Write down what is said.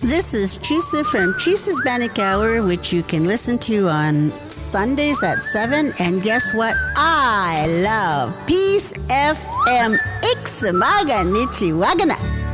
This is Teresa from Teresa's Bannock Hour, which you can listen to on Sundays at 7. And guess what? I love Peace FM. Ixamaga Nichiwagana.